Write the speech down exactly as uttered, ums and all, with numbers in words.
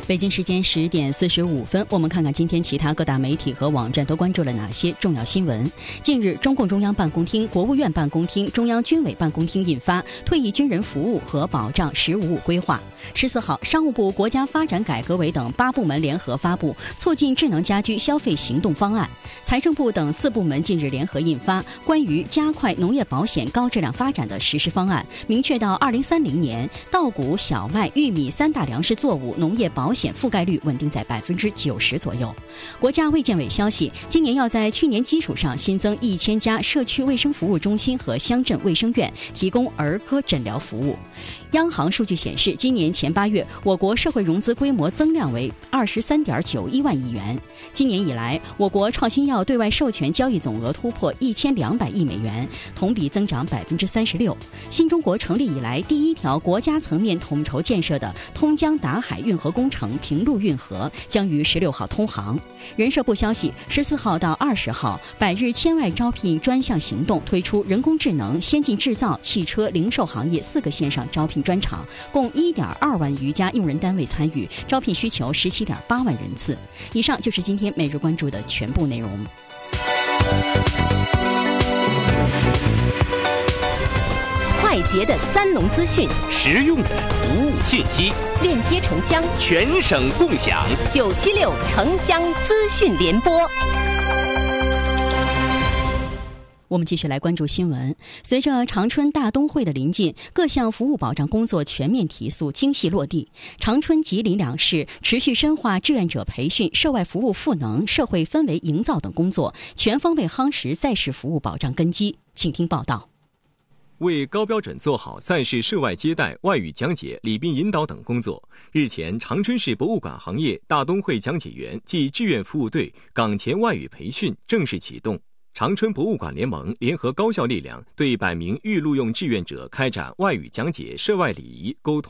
北京时间十点四十五分，我们看看今天其他各大媒体和网站都关注了哪些重要新闻。近日，中共中央办公厅、国务院办公厅、中央军委办公厅印发《退役军人服务和保障“十五五”规划》。十四号，商务部、国家发展改革委等八部门联合发布《促进智能家居消费行动方案》。财政部等四部门近日联合印发《关于加快农业保险高质量发展的实施方案》，明确到二零三零年，稻谷、小麦、玉米三大粮食作物农业保险覆盖率稳定在百分之九十左右。国家卫健委消息，今年要在去年基础上新增一千家社区卫生服务中心和乡镇卫生院，提供儿科诊疗服务。央行数据显示，今年前八月，我国社会融资规模增量为二十三点九一万亿元。今年以来，我国创新药对外授权交易总额突破一千两百亿美元，同比增长百分之三十六。新中国成立以来第一条国家层面统筹建设的通江达海运河工程平陆运河将于十六号通航。人社部消息，十四号到二十号，百日千外招聘专项行动推出人工智能、先进制造、汽车、零售行业四个线上招聘专场，共一点二万余家用人单位参与，招聘需求十七点八万人次。以上就是今天每日关注的全部内容。 快捷的三农资讯， 实用的服务信息， 链接城乡， 全省共享。 九七六城乡资讯联播。 我们继续来关注新闻。随着长春大冬会的临近，各项服务保障工作全面提速、精细落地。长春、吉林两市持续深化志愿者培训、涉外服务赋能、社会氛围营造等工作，全方位夯实在市服务保障根基。请听报道。 为高标准做好赛事涉外接待、外语讲解、礼宾引导等工作，日前，长春市博物馆行业大冬会讲解员暨志愿服务队岗前外语培训正式启动。长春博物馆联盟联合高校力量，对百名预录用志愿者开展外语讲解、涉外礼仪沟通